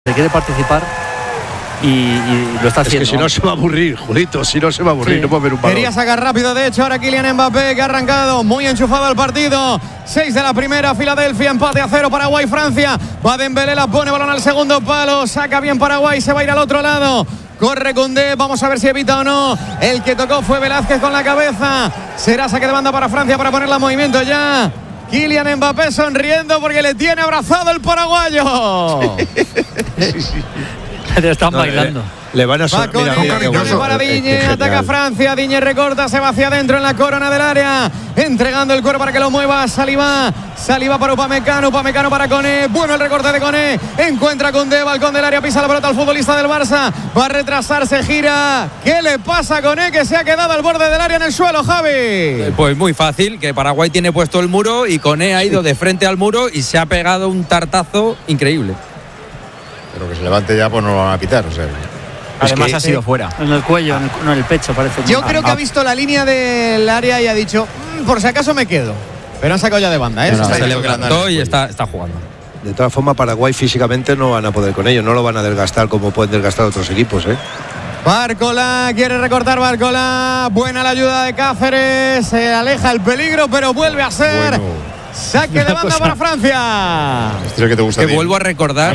Se quiere participar y lo está haciendo. Es que si no se va a aburrir, Julito, si no se va a aburrir, sí. No puede ver un balón. Quería sacar rápido, de hecho, ahora Kylian Mbappé, que ha arrancado muy enchufado al partido. 6 de la primera, Filadelfia, empate a 0, Paraguay, Francia. Va Dembélé, la pone, balón al segundo palo, saca bien Paraguay, se va a ir al otro lado. Corre Koundé, vamos a ver si evita o no. El que tocó fue Velázquez con la cabeza. Será saque de banda para Francia para ponerla en movimiento ya. Kylian Mbappé sonriendo porque le tiene abrazado el paraguayo. Sí. Le están bailando. Le van a mira, para Digne, ataca Francia, Digne recorta, se va hacia adentro en la corona del área, entregando el cuero para que lo mueva Saliba para Upamecano para Koné, bueno el recorte de Koné, encuentra Koundé, balcón del área, pisa la pelota al futbolista del Barça, va a retrasar, se gira, ¿qué le pasa a Koné que se ha quedado al borde del área en el suelo, Javi? Pues muy fácil, que Paraguay tiene puesto el muro y Koné ha ido de frente al muro y se ha pegado un tartazo increíble. Pero que se levante ya, pues no lo van a pitar, o sea. Además ha sido fuera. En el cuello, en el pecho parece. Yo creo que ha visto la línea del área y ha dicho, por si acaso me quedo. Pero han sacado ya de banda, ¿eh? Se levantó y está jugando. De todas formas, Paraguay físicamente no van a poder con ellos, no lo van a desgastar como pueden desgastar otros equipos, ¿eh? Bárcola, quiere recortar Bárcola. Buena la ayuda de Cáceres. Se aleja el peligro, pero vuelve a ser. Saque de banda para Francia. Este es el que te gusta. Que vuelvo a recordar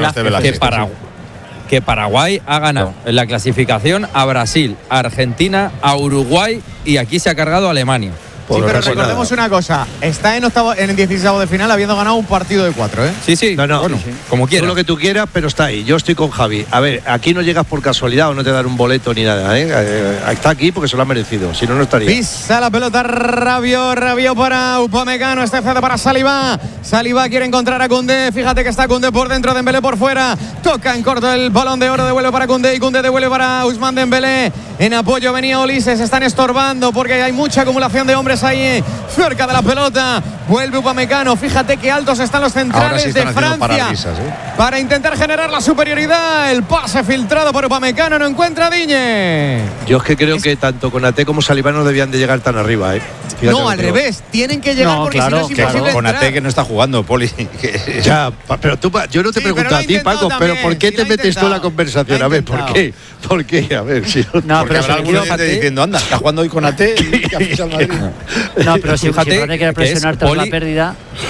que Paraguay ha ganado en la clasificación a Brasil, a Argentina, a Uruguay y aquí se ha cargado a Alemania. Sí, pero recordemos una cosa, está en 16avo de final habiendo ganado un partido de 4, ¿eh? Sí. No, bueno, sí. Como quieras. Todo lo que tú quieras, pero está ahí. Yo estoy con Javi. A ver, aquí no llegas por casualidad o no te dan un boleto ni nada, ¿eh? Está aquí porque se lo ha merecido, si no, no estaría. Pisa la pelota Rabiot para Upamecano, este cede para Saliba. Saliba quiere encontrar a Koundé, fíjate que está Koundé por dentro, Dembélé por fuera. Toca en corto el balón de oro, devuelve para Koundé y Koundé devuelve para Ousmane Dembélé. En apoyo venía Ulises, están estorbando porque hay mucha acumulación de hombres ahí cerca de la pelota. Vuelve Upamecano, fíjate qué altos están los centrales de Francia para intentar generar la superioridad. El pase filtrado por Upamecano, no encuentra a Digne. Yo es que creo que tanto Konaté como Saliba no debían de llegar tan arriba, ¿eh? Fíjate, no, al revés, tienen que llegar porque si no es imposible. Konaté que no está jugando, Poli. Ya, pero tú, yo no te pregunto a ti, Paco, también, pero ¿por qué te metes tú en la conversación? A ver, ¿por qué? ¿Por qué? A ver, si no, porque habrá alguno diciendo, anda, está jugando hoy Konaté y que ha fichado Madrid. No, pero si Konaté quiere presionar tras la pérdida,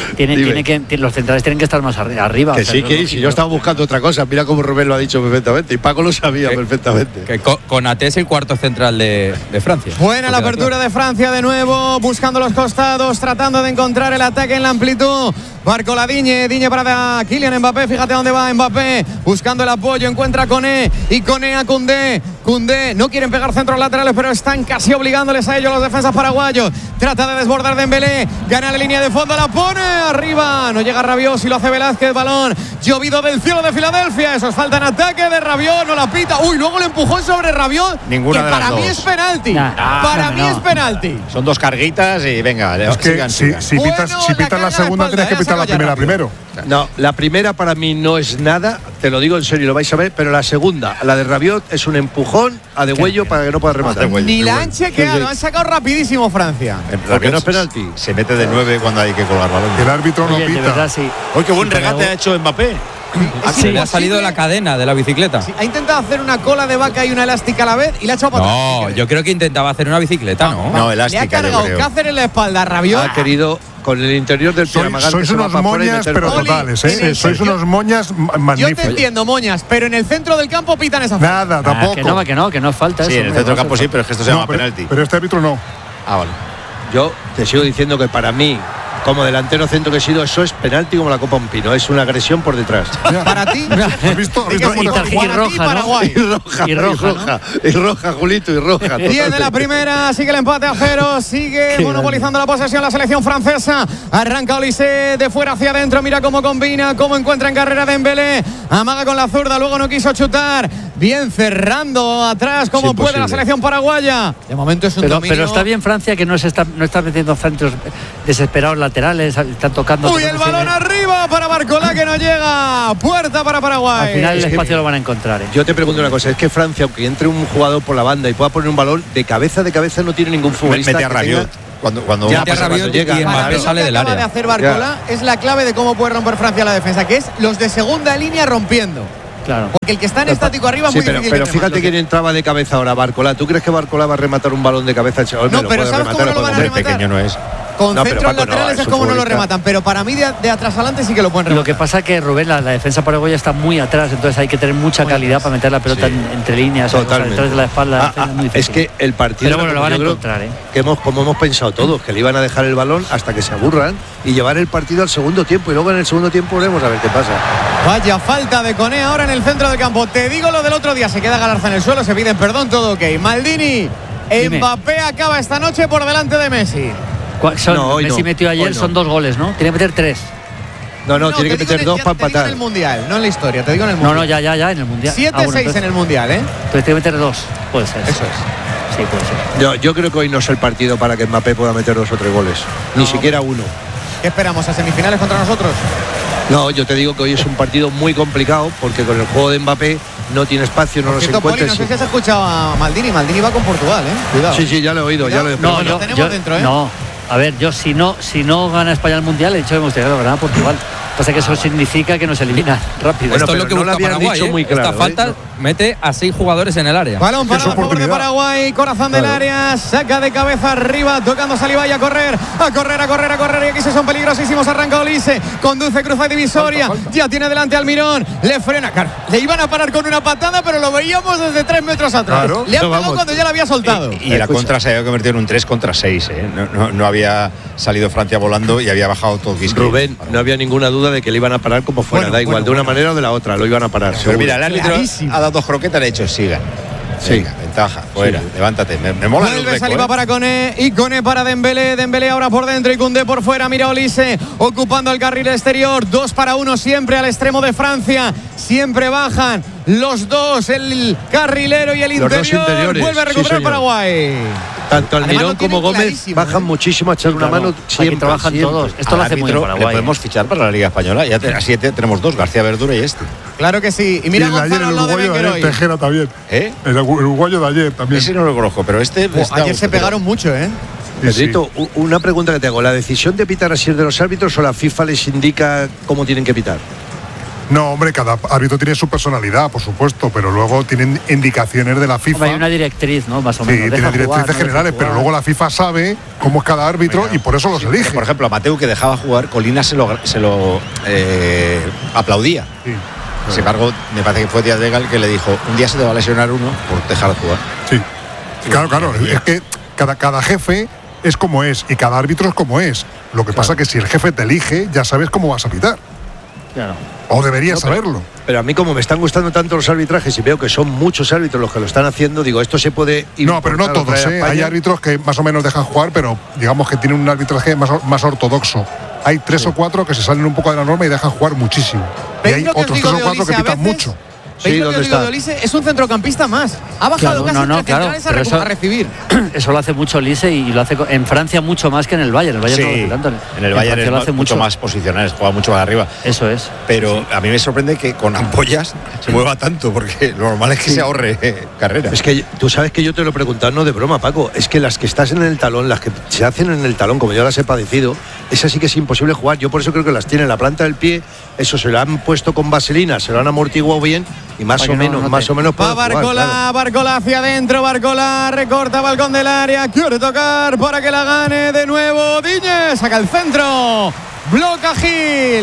los centrales tienen que estar más arriba. Que sí, que si yo estaba buscando otra cosa, mira cómo Rubén lo ha dicho perfectamente y Paco lo sabía perfectamente. Que Konaté es el cuarto central de Francia. Buena la apertura de Francia de nuevo, buscando los costados, tratando de encontrar el ataque en la amplitud. Bárcola, Digne para Kylian Mbappé, fíjate dónde va Mbappé, buscando el apoyo, encuentra a Koné y Koné a Koundé. Koundé, no quieren pegar centros laterales, pero están casi obligándoles a ellos los defensas paraguayos. Trata de desbordar Dembélé, gana la línea de fondo, la pone arriba, no llega Rabiot, si lo hace Velázquez, balón llovido del cielo de Filadelfia, eso es falta en ataque de Rabiot, no la pita, luego le empujó sobre Rabiot, ninguna que de para las mí dos. Es penalti, para mí es penalti. Son dos carguitas y venga, es que sigan. Si pitas la segunda tienes que pitar la primera primero. No, la primera para mí no es nada, te lo digo en serio, lo vais a ver, pero la segunda, la de Rabiot, es un empujón a De Huello para que no pueda rematar. Ni la han chequeado, lo han sacado rapidísimo Francia. Porque no es penalti. Se mete de 9 cuando hay que colgar balón. El árbitro no pita. Verdad, sí. Hoy qué buen regate ha hecho Mbappé. Se le ha salido de la cadena de la bicicleta. Sí, ha intentado hacer una cola de vaca y una elástica a la vez y la ha echado para atrás. No, yo creo que intentaba hacer una bicicleta, ¿no? No, elástica. Le ha cargado Cáceres en la espalda, Rabiot. Ha querido con el interior del pie. Sois unos moñas, pero totales, ¿eh? Sois unos moñas magníficos. Yo te entiendo, moñas, pero en el centro del campo pitan esa falta. Nada, tampoco. Que no es falta eso. Sí, en el centro del campo sí, pero es que esto se llama penalti. Pero este árbitro no. Ah, vale. Yo te sigo diciendo que para mí, como delantero centro que he sido, eso es penalti como la Copa Un Pino, es una agresión por detrás. Para ti, ¿Has visto? Y roja, Paraguay. Y roja, Julito, y roja. 10 de la primera, sigue el empate a 0, sigue monopolizando la posesión la selección francesa. Arranca Olise de fuera hacia adentro, mira cómo combina, cómo encuentra en carrera Dembélé. Amaga con la zurda, luego no quiso chutar. Bien cerrando atrás como puede la selección paraguaya. De momento es un dominio. Pero está bien Francia que no está metiendo centros desesperados laterales, están tocando. Uy, el balón arriba para Bárcola que no llega. Puerta para Paraguay. Al final el espacio lo van a encontrar. Yo te pregunto una cosa, es que Francia, aunque entre un jugador por la banda y pueda poner un balón, de cabeza no tiene ningún futbolista. Mete a Rabiot. Cuando llega y Mbappé sale del área. Lo que acaba de hacer Bárcola es la clave de cómo puede romper Francia la defensa, que es los de segunda línea rompiendo. Claro. Porque el que está en estático arriba es muy difícil. Pero fíjate quién entraba de cabeza ahora, Barcola. ¿Tú crees que Barcola va a rematar un balón de cabeza? No, pero ¿sabes cómo no lo van a rematar? Pequeño no es. Con centros laterales es como no lo rematan, pero para mí de atrás adelante sí que lo pueden rematar. Lo que pasa es que Rubén, la defensa paraguaya está muy atrás, entonces hay que tener mucha calidad para meter la pelota entre líneas, detrás de la espalda. Es que el partido, pero bueno, lo van a encontrar, como hemos pensado todos, que le iban a dejar el balón hasta que se aburran y llevar el partido al segundo tiempo, y luego en el segundo tiempo veremos a ver qué pasa. Vaya falta de Koné ahora en el centro del campo. Te digo lo del otro día, se queda Galarza en el suelo, se piden perdón, todo ok. Maldini, Mbappé acaba esta noche por delante de Messi. Messi metió ayer, son 2 goles, ¿no? Tiene que meter 3. No, tiene que meter 2 para empatar. En el Mundial, no en la historia, te digo en el Mundial. No, ya, en el Mundial. 7-6 en el Mundial, ¿eh? Entonces tiene que meter 2, puede ser. Eso es. Sí, puede ser. Yo creo que hoy no es el partido para que Mbappé pueda meter 2 o 3 goles. Ni siquiera 1. ¿Qué esperamos? ¿A semifinales contra nosotros? No, yo te digo que hoy es un partido muy complicado porque con el juego de Mbappé no tiene espacio, no los encuentra. No sé si has escuchado a Maldini. Maldini va con Portugal, ¿eh? Cuidado. Sí, ya lo he oído. No, lo tenemos dentro, ¿eh? No, a ver, yo si no gana España el Mundial, he dicho que me gustaría que lo ganara Portugal. Pasa que eso significa que nos elimina rápido. Bueno, esto es lo que no busca Paraguay, dicho muy claro. Esta falta mete a 6 jugadores en el área. Balón para a favor de Paraguay, corazón del área, saca de cabeza arriba, tocando Saliba y a correr, y aquí se son peligrosísimos, arranca Olise, conduce, cruza divisoria, ya tiene delante Almirón, le frena, le iban a parar con una patada, pero lo veíamos desde 3 metros atrás. Claro, le han pegado cuando ya la había soltado. Y la contra se había convertido en un 3 contra 6, ¿eh? No había salido Francia volando y había bajado todo Quisque. Rubén, no había ninguna duda de que le iban a parar como fuera, da igual, de una manera o de la otra, lo iban a parar. Pero mira, el árbitro ha dado 2 croquetas, le ha hecho sigan. Venga, ventaja, fuera, levántate. Me mola. Vuelve Saliba para Koné y Koné para Dembélé ahora por dentro y Koundé por fuera. Mira Olise ocupando el carril exterior. 2-1 siempre al extremo de Francia. Siempre bajan los dos, el carrilero y el interior. Vuelve a recuperar Paraguay. Tanto Almirón como Gómez bajan muchísimo a echar una mano. Siempre trabajan todos. Esto lo hace muy bien Paraguay. Le podemos fichar para la Liga Española. Ya así tenemos 2, García Verdura y este. Claro que sí. Y mira Gonzalo, el uruguayo de ayer, Tejera también. El uruguayo de ayer también. Ese no lo conozco, pero este. Ayer se pegaron mucho, ¿eh? Pedrito, una pregunta que te hago. ¿La decisión de pitar así es de los árbitros o la FIFA les indica cómo tienen que pitar? No, hombre, cada árbitro tiene su personalidad, por supuesto, pero luego tienen indicaciones de la FIFA. Hay una directriz, ¿no? Más o menos. Sí, tiene directrices generales, pero luego la FIFA sabe cómo es cada árbitro y por eso los elige. Por ejemplo, a Mateu, que dejaba jugar, Colina se lo aplaudía. Sí. Sin embargo, me parece que fue Díaz Vega el que le dijo: un día se te va a lesionar uno por dejar de jugar. Sí. Claro, es que cada jefe es como es y cada árbitro es como es. Lo que pasa es que si el jefe te elige, ya sabes cómo vas a pitar. Claro. O deberías saberlo. Pero a mí, como me están gustando tanto los arbitrajes y veo que son muchos árbitros los que lo están haciendo, digo, esto se puede... No, pero no todos, ¿eh? Hay árbitros que más o menos dejan jugar, pero digamos que tienen un arbitraje más ortodoxo. Hay 3 o 4 que se salen un poco de la norma y dejan jugar muchísimo. Y hay otros 3 o 4 que pitan mucho. Sí, ¿dónde está? Olise es un centrocampista más. Ha bajado casi a recibir. Eso lo hace mucho Olise y lo hace en Francia mucho más que en el Bayern. El Bayern no lo hace tanto. En el Bayern lo hace mucho más posicionales, juega mucho más arriba. Eso es. Pero a mí me sorprende que con ampollas se mueva tanto, porque lo normal es que se ahorre carrera. Es que tú sabes que yo te lo he preguntado, no de broma, Paco. Es que las que estás en el talón, las que se hacen en el talón, como yo las he padecido, esas sí que es imposible jugar. Yo por eso creo que las tiene en la planta del pie. Eso se lo han puesto con vaselina, se lo han amortiguado bien. Y más o menos va Barcola hacia adentro, Barcola recorta balcón del área, quiere tocar para que la gane de nuevo Diñe, saca el centro, bloca Gil.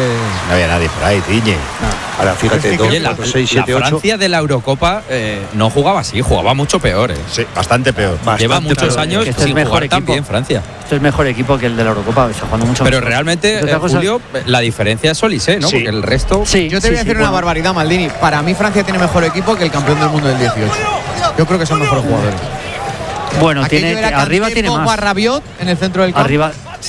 No había nadie por ahí, Diñe. Ahora fíjate, 2, 4, 6, 7, 8. Francia de la Eurocopa no jugaba así, jugaba mucho peor. Sí, bastante peor. Lleva muchos años sin jugar tan bien Francia. Este es mejor equipo que el de la Eurocopa, está jugando mucho pero mejor. Realmente, Julio, la diferencia es Olise, ¿no? Sí. Porque el resto... Sí, yo te voy a decir una barbaridad, Maldini. Para mí Francia tiene mejor equipo que el campeón del mundo del 18. Yo creo que son mejores jugadores. Bueno, arriba tiene más. Rabiot en el centro del campo. Arriba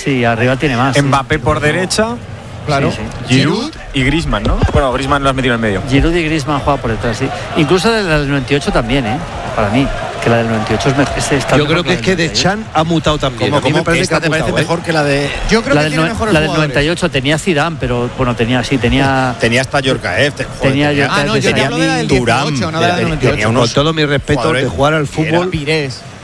tiene más. Mbappé por derecha. Claro. Giroud y Griezmann, ¿no? Bueno, Griezmann lo has metido en el medio. Giroud y Griezmann juegan por detrás, sí. Incluso la del 98 también, para mí. Que la del 98 es mejor. Yo creo que es que Deschamps ha mutado también. A mí me parece que te parece mejor que la de... Yo creo que tiene mejores la del 98 tenía Zidane, pero bueno, tenía hasta Yorkaev. Tenía yo hablo de la del 18, no de la del 98. Con todo mi respeto, de jugar al fútbol... Pires.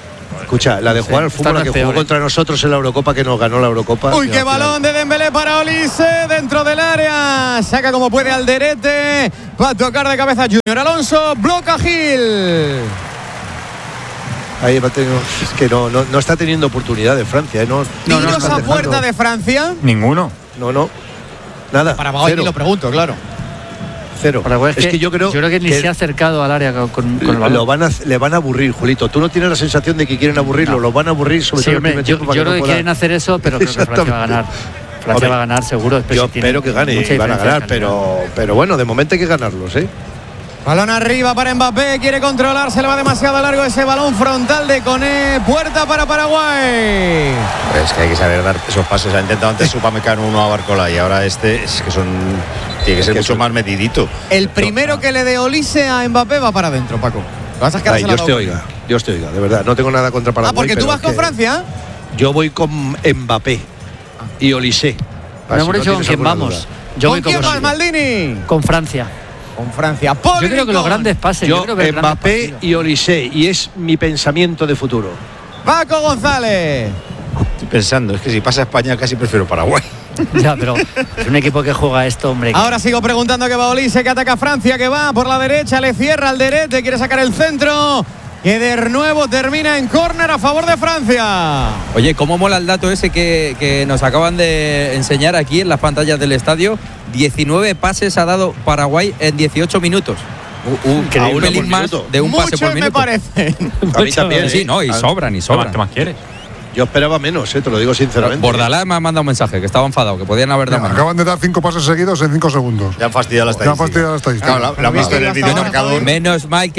Escucha, la de jugar al fútbol, la que jugó contra nosotros en la Eurocopa, que nos ganó la Eurocopa. Uy, qué balón de Dembélé para Olise dentro del área. Saca como puede Alderete. Va a tocar de cabeza Junior Alonso. Bloca Gil. Ahí va a tener, es que no está teniendo oportunidad de Francia. ¿Tiros a puerta de Francia? Ninguno. No. Nada. Paraguay ni lo pregunto, claro. Cero. Es que yo creo que ni se ha acercado al área con el balón. Le van a aburrir, Julito. Tú no tienes la sensación de que quieren aburrirlo, lo van a aburrir sobre todo hombre, yo creo que quieren hacer eso, pero creo que Francia va a ganar. Francia va a ganar seguro. Yo espero que gane y van a ganar, pero bueno, de momento hay que ganarlos, ¿eh? Balón arriba para Mbappé, quiere controlar, se le va demasiado largo ese balón frontal de Koné, puerta para Paraguay. Es que hay que saber dar esos pases. Ha intentado antes Upamecano uno a Barcola y ahora este es que tiene que ser mucho más medidito. El primero que le dé Olise a Mbappé va para adentro, Paco. Yo estoy oiga, de verdad, no tengo nada contra Paraguay. Porque tú vas con Francia. Yo voy con Mbappé y Olise. No hemos dicho con quién vamos. ¿Con quién vas, Maldini? Con Francia. Con Francia. Yo creo que los grandes pases. Yo creo que Mbappé y Olise, y es mi pensamiento de futuro. Paco González. Estoy pensando, es que si pasa a España casi prefiero Paraguay. Ya, pero es un equipo que juega esto, hombre. Ahora sigo preguntando que va Olise, que ataca a Francia, que va por la derecha, le cierra Alderete, quiere sacar el centro. Que de nuevo termina en córner a favor de Francia. Oye, cómo mola el dato ese que nos acaban de enseñar aquí en las pantallas del estadio. 19 pases ha dado Paraguay en 18 minutos. Un pelín más de un pase por minuto. Me parece. A mí también. Sí, no, y sobran. ¿Qué más quieres? Yo esperaba menos, te lo digo sinceramente. Bordalás me ha mandado un mensaje que estaba enfadado, que podían haber dado menos. Acaban de dar 5 pases seguidos en 5 segundos. Ya han fastidiado la estadística. Claro, la han visto en el vídeo marcador. Menos mal que